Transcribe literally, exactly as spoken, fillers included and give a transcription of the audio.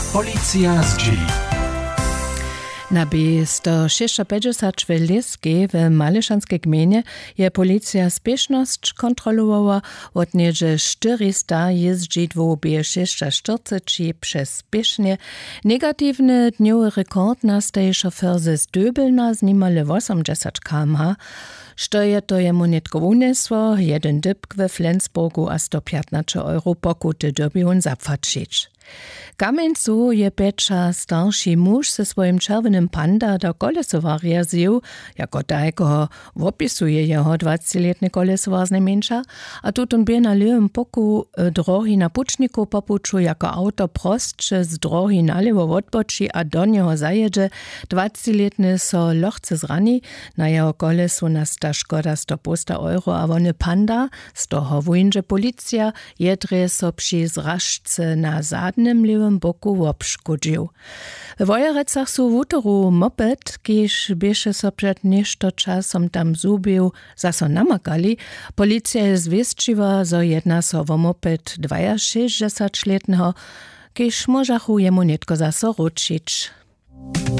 Policja z G. Na B sto šesťstopäťdesiat w Liskiej w Mališanskej gminie je policja spieszność kontrolowała od nieże czterysta jeździdłów B sześćstoczterdzieści przez spiesznie. Negatywny dniowy rekord nastaje szofer ze Zdöbelna z nimale osiemdziesiąt kilometrów. Što je to jemu netko unesło, jeden dypk we Flensburgu a sto piętnaście euro pokuty dobi on zapłacić. Kamieńcu je Petra starszy mąż ze swoim czerwonym panda do kolesowarja zjął, jako tajko opisuje jego dwudziestoletni kolesowar z Niemiecza, a tutun bie na lewym boku drogi na puczniku popuczu, jako auto prostsze z drogi na lewo odboczy, a do niego zajedzie. dwudziestoletni so lochce zrani, na jego kolesu nasta szkoda sto euro, a wony panda, z toho wujnże policja, jedre so przy zrażce na zadnym lewym boku obszkodził. W Wojerecach su wutoru moped, kiż bieše so przed nieszto czasom tam zubił, zaso namakali. Policja je zwieszczyła, zo jedna so wo moped dwudziestosześćletnego, kiż możachu jemu netko zaso ručić.